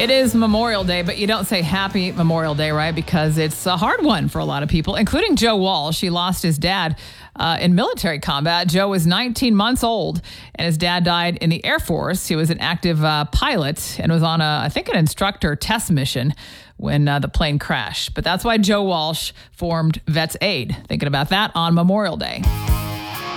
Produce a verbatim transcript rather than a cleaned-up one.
It is Memorial Day, but you don't say Happy Memorial Day, right? Because it's a hard one for a lot of people, including Joe Walsh. He lost his dad uh, in military combat. Joe was nineteen months old, and his dad died in the Air Force. He was an active uh, pilot and was on, a, I think, an instructor test mission when uh, the plane crashed. But that's why Joe Walsh formed Vets Aid. Thinking about that on Memorial Day.